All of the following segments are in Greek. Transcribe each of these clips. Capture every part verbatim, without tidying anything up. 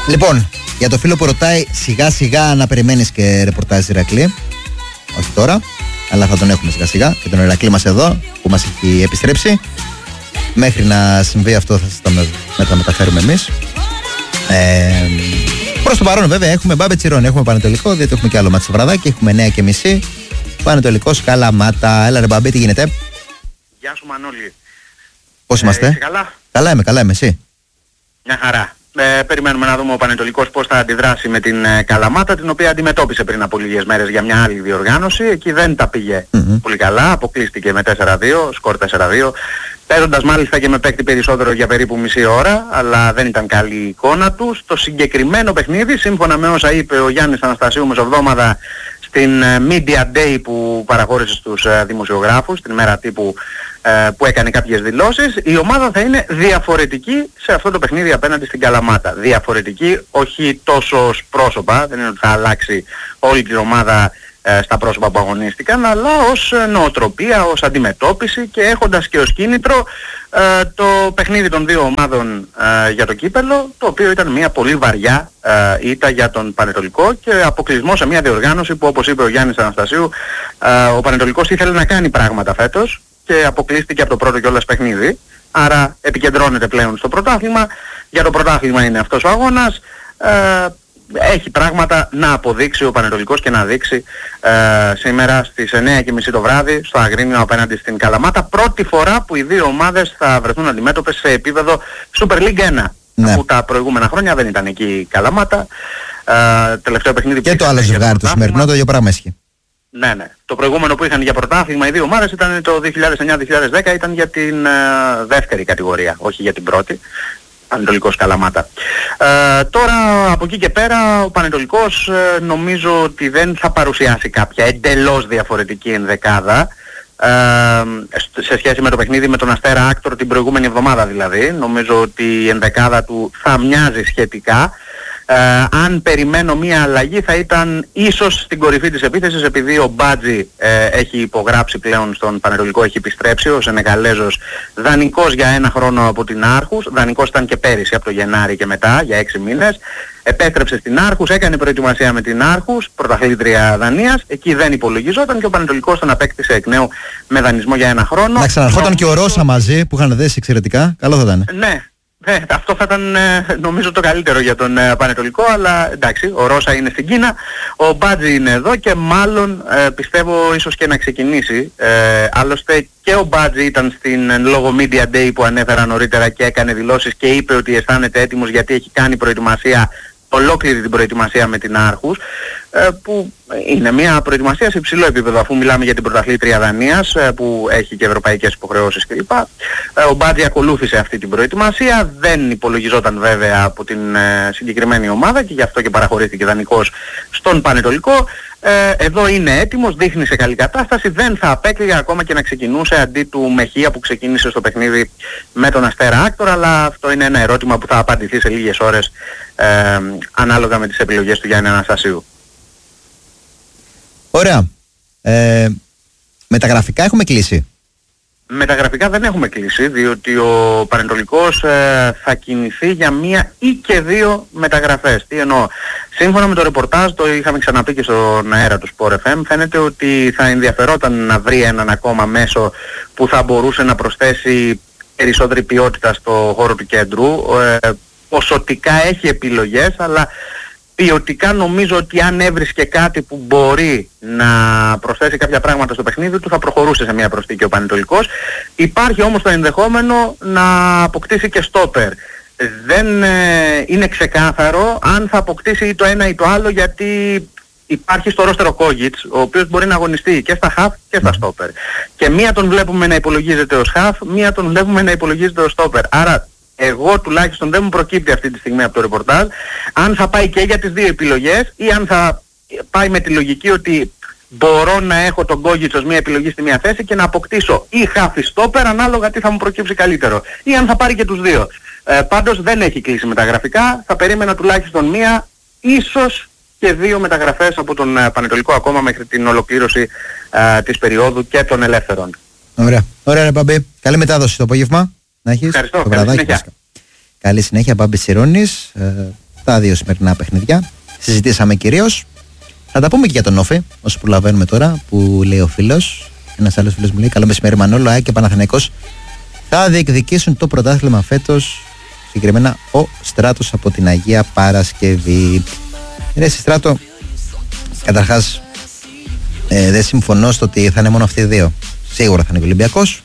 Λοιπόν, για το φίλο που ρωτάει, σιγά σιγά να περιμένεις και ρεπορτάζ Ηρακλή. Όχι τώρα, αλλά θα τον έχουμε σιγά σιγά και τον Ηρακλή μας εδώ που μας έχει επιστρέψει. Μέχρι να συμβεί αυτό θα τα με, μεταφέρουμε εμείς. Ε, προς το παρόν βέβαια έχουμε Μπάμπη Τσιρόνι, έχουμε Πανετολικό, διότι έχουμε και άλλο μάτι στο βραδάκι, έχουμε εννιά και μισή. Πανετολικός Καλαμάτα. Έλα ρε Μπάμπη, τι γίνεται? Γεια σου Μανώλη. Πώς είμαστε? Ε, καλά? Καλά είμαι, καλά είμαι, εσύ? Μια χαρά. Ε, περιμένουμε να δούμε ο Πανετολικός πώς θα αντιδράσει με την ε, Καλαμάτα, την οποία αντιμετώπισε πριν από λίγες μέρες για μια άλλη διοργάνωση. Εκεί δεν τα πήγε mm-hmm. πολύ καλά, αποκλείστηκε με τέσσερα δύο, σκορ τέσσερα δύο, παίζοντας μάλιστα και με παίκτη περισσότερο για περίπου μισή ώρα, αλλά δεν ήταν καλή η εικόνα του. Στο συγκεκριμένο παιχνίδι, σύμφωνα με όσα είπε ο Γιάννης Αναστασίου μεσοβδόμαδα στην ε, Media Day που παραχώρησε στους ε, δημοσιογράφους, την μέρα τύπου που έκανε κάποιες δηλώσεις, η ομάδα θα είναι διαφορετική σε αυτό το παιχνίδι απέναντι στην Καλαμάτα. Διαφορετική, όχι τόσο ως πρόσωπα, δεν είναι ότι θα αλλάξει όλη την ομάδα ε, στα πρόσωπα που αγωνίστηκαν, αλλά ως νοοτροπία, ως αντιμετώπιση και έχοντας και ως κίνητρο ε, το παιχνίδι των δύο ομάδων ε, για το κύπελλο, το οποίο ήταν μια πολύ βαριά ε, ήττα για τον Πανετολικό και αποκλεισμό σε μια διοργάνωση που, όπως είπε ο Γιάννης Αναστασίου, ε, ο Πανετολικός ήθελε να κάνει πράγματα φέτος και αποκλείστηκε από το πρώτο κιόλας παιχνίδι. Άρα επικεντρώνεται πλέον στο πρωτάθλημα. Για το πρωτάθλημα είναι αυτός ο αγώνας. Ε, έχει πράγματα να αποδείξει ο Πανετολικός και να δείξει ε, σήμερα στις εννιά και μισή το βράδυ στο Αγρίνιο απέναντι στην Καλαμάτα. Πρώτη φορά που οι δύο ομάδες θα βρεθούν αντιμέτωπες σε επίπεδο Super League ένα. Ναι. Που τα προηγούμενα χρόνια δεν ήταν εκεί η Καλαμάτα. Ε, τελευταίο παιχνίδι και το άλλο ζευγάρι, το σημερινό, το ίδιο πράγμα ισχύει. Ναι, ναι. Το προηγούμενο που είχαν για πρωτάθλημα οι δύο ομάδες ήταν το δύο χιλιάδες εννιά δύο χιλιάδες δέκα, ήταν για την ε, δεύτερη κατηγορία, όχι για την πρώτη. Πανετολικός Καλαμάτα. Ε, τώρα από εκεί και πέρα ο Πανετολικός ε, νομίζω ότι δεν θα παρουσιάσει κάποια εντελώς διαφορετική ενδεκάδα ε, σε σχέση με το παιχνίδι με τον Αστέρα Άκτορ την προηγούμενη εβδομάδα δηλαδή. Νομίζω ότι η ενδεκάδα του θα μοιάζει σχετικά. Uh, αν περιμένω μία αλλαγή θα ήταν ίσως στην κορυφή της επίθεσης, επειδή ο Μπάτζι ε, έχει υπογράψει πλέον στον Πανετολικό, έχει επιστρέψει ο Σενεγαλέζος, δανεικός για ένα χρόνο από την Άρχους, δανεικός ήταν και πέρυσι από το Γενάρη και μετά για έξι μήνες, επέστρεψε στην Άρχους, έκανε προετοιμασία με την Άρχους, πρωταθλήτρια Δανίας, εκεί δεν υπολογιζόταν και ο Πανετολικός τον απέκτησε εκ νέου με δανεισμό για ένα χρόνο. Να ξαναρχόταν και ο Ρώσα μαζί που είχαν δέσει εξαιρετικά, καλό θα ήταν. Ναι. Ε, αυτό θα ήταν ε, νομίζω το καλύτερο για τον ε, Πανετολικό, αλλά εντάξει, ο Ρώσα είναι στην Κίνα, ο Μπάτζι είναι εδώ και μάλλον ε, πιστεύω ίσως και να ξεκινήσει. Ε, άλλωστε και ο Μπάτζι ήταν στην ε, λόγω Media Day που ανέφερα νωρίτερα και έκανε δηλώσεις και είπε ότι αισθάνεται έτοιμος γιατί έχει κάνει προετοιμασία, ολόκληρη την προετοιμασία με την Άρχους, ε, που είναι μια προετοιμασία σε υψηλό επίπεδο αφού μιλάμε για την πρωταθλήτρια Δανίας ε, που έχει και ευρωπαϊκές υποχρεώσεις κλπ. Ε, ο Μπάτζι ακολούθησε αυτή την προετοιμασία, δεν υπολογιζόταν βέβαια από την ε, συγκεκριμένη ομάδα και γι' αυτό και παραχωρήθηκε δανεικός στον Πανετολικό. Ε, εδώ είναι έτοιμος, δείχνει σε καλή κατάσταση, δεν θα απέκλειγε ακόμα και να ξεκινούσε αντί του Μεχία που ξεκίνησε στο παιχνίδι με τον Αστέρα Άκτορ, αλλά αυτό είναι ένα ερώτημα που θα απαντηθεί σε λίγες ώρες ε, ανάλογα με τις επιλογές του Γιάννη Αναστασίου. Ωραία. Ε, με τα γραφικά έχουμε κλείσει. Με τα γραφικά δεν έχουμε κλείσει, διότι ο Πανετολικός ε, θα κινηθεί για μία ή και δύο μεταγραφές. Τι εννοώ? Σύμφωνα με το ρεπορτάζ, το είχαμε ξαναπεί και στον αέρα του Sport εφ εμ, φαίνεται ότι θα ενδιαφερόταν να βρει έναν ακόμα μέσο που θα μπορούσε να προσθέσει περισσότερη ποιότητα στο χώρο του κέντρου. Ε, ποσοτικά έχει επιλογές, αλλά ποιοτικά νομίζω ότι αν έβρισκε κάτι που μπορεί να προσθέσει κάποια πράγματα στο παιχνίδι του θα προχωρούσε σε μια προσθήκη ο Πανετολικός. Υπάρχει όμως το ενδεχόμενο να αποκτήσει και στόπερ. Δεν ε, είναι ξεκάθαρο αν θα αποκτήσει ή το ένα ή το άλλο, γιατί υπάρχει στο ρόστερο Κόγιτς, ο οποίος μπορεί να αγωνιστεί και στα χαφ και στα στόπερ. Και μία τον βλέπουμε να υπολογίζεται ως χαφ, μία τον βλέπουμε να υπολογίζεται ως στόπερ. Άρα εγώ τουλάχιστον δεν μου προκύπτει αυτή τη στιγμή από το ρεπορτάζ αν θα πάει και για τις δύο επιλογές ή αν θα πάει με τη λογική ότι μπορώ να έχω τον Κόγιτς ως μια επιλογή στη μια θέση και να αποκτήσω ή χάφι στόπερ ανάλογα τι θα μου προκύψει καλύτερο, ή αν θα πάρει και τους δύο. Ε, πάντως δεν έχει κλείσει με τα γραφικά, θα περίμενα τουλάχιστον μία, ίσως και δύο μεταγραφές από τον uh, Πανετολικό ακόμα μέχρι την ολοκλήρωση uh, της περίοδου και των ελεύθερων. Ωραία. Ωραία ρε Παμπή. Καλή μετάδοση το απόγευμα. Να έχεις. Ευχαριστώ. Το Καλή συνέχεια. Καλή συνέχεια Παμπής Τσιρόνης. Ε, στα δύο σημερινά παιχνίδια. Συζητήσαμε κυρίως. Θα τα πούμε και για τον Όφη, όσο προλαβαίνουμε τώρα, που λέει ο φίλος. Ένας άλλος φίλος μου λέει: καλό μεσημέρι, Μανόλο, ΑΕΚ και Παναθηναϊκός θα διεκδικήσουν το πρωτάθλημα φέτος. Συγκεκριμένα ο Στράτος από την Αγία Παρασκευή. Είναι στη Στράτο. Καταρχάς, ε, δεν συμφωνώ στο ότι θα είναι μόνο αυτοί οι δύο. Σίγουρα θα είναι ο Ολυμπιακός.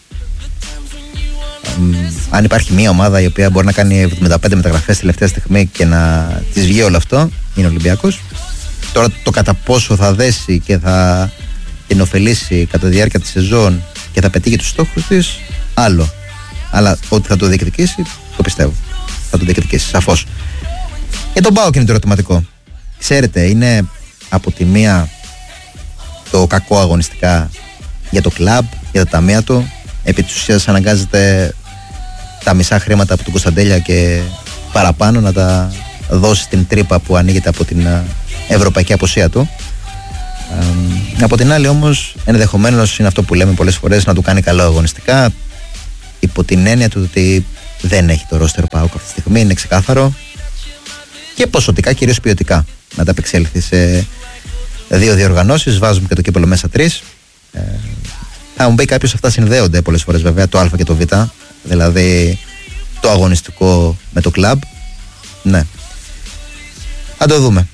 Ε, αν υπάρχει μια ομάδα η οποία μπορεί να κάνει εβδομήντα πέντε μεταγραφές τελευταία στιγμή και να της βγει όλο αυτό, είναι ο Ολυμπιακός. Τώρα το κατά πόσο θα δέσει και θα την ωφελήσει κατά τη διάρκεια της σεζόν και θα πετύχει τους στόχους της, άλλο. Αλλά ότι θα το διεκδικήσει, το πιστεύω. Θα το διεκδικήσει, σαφώς. Για τον ΠΑΟΚ είναι το ερωτηματικό. Ξέρετε, είναι από τη μία το κακό αγωνιστικά για το κλαμπ, για τα ταμεία του. Επί της ουσίας αναγκάζεται τα μισά χρήματα από τον Κωνσταντέλια και παραπάνω να τα δώσει στην τρύπα που ανοίγεται από την ευρωπαϊκή αποσία του. Ε, από την άλλη όμως ενδεχομένως είναι αυτό που λέμε πολλές φορές, να του κάνει καλό αγωνιστικά, υπό την έννοια του ότι δεν έχει το ρόστερ ΠΑΟΚ αυτή τη στιγμή, είναι ξεκάθαρο, και ποσοτικά κυρίως ποιοτικά να τα απεξέλθει σε δύο διοργανώσεις. Βάζουμε και το κύπελλο μέσα τρεις. ε, θα μου πει κάποιος, αυτά συνδέονται πολλές φορές βέβαια, το Α και το Β, δηλαδή το αγωνιστικό με το κλαμπ. Ναι, θα το δούμε.